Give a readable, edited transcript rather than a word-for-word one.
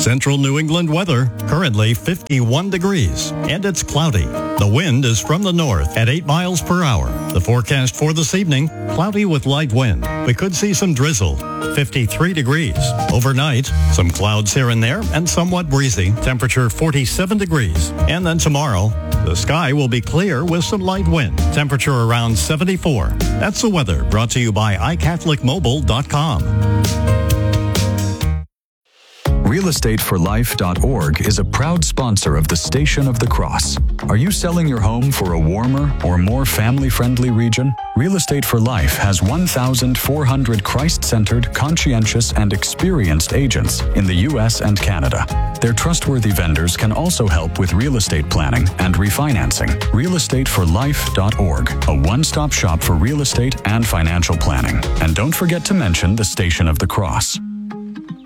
Central New England weather, currently 51 degrees, and it's cloudy. The wind is from the north at 8 miles per hour. The forecast for this evening, cloudy with light wind. We could see some drizzle. 53 degrees. Overnight, some clouds here and there and somewhat breezy. Temperature 47 degrees. And then tomorrow, the sky will be clear with some light wind. Temperature around 74. That's the weather brought to you by iCatholicMobile.com. RealEstateForLife.org is a proud sponsor of the Station of the Cross. Are you selling your home for a warmer or more family-friendly region? Real Estate for Life has 1,400 Christ-centered, conscientious, and experienced agents in the U.S. and Canada. Their trustworthy vendors can also help with real estate planning and refinancing. RealEstateForLife.org, a one-stop shop for real estate and financial planning. And don't forget to mention the Station of the Cross.